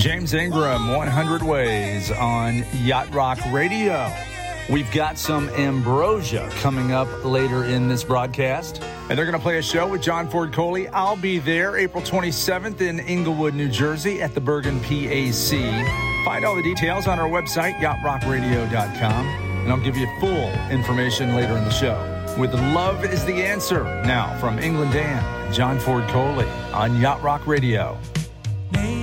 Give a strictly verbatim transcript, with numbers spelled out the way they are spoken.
James Ingram, one hundred Ways on Yacht Rock Radio. We've got some Ambrosia coming up later in this broadcast. And they're going to play a show with John Ford Coley. I'll be there April twenty-seventh in Inglewood, New Jersey at the Bergen P A C. Find all the details on our website, yacht rock radio dot com. And I'll give you full information later in the show. With Love is the Answer. Now from England Dan, John Ford Coley on Yacht Rock Radio.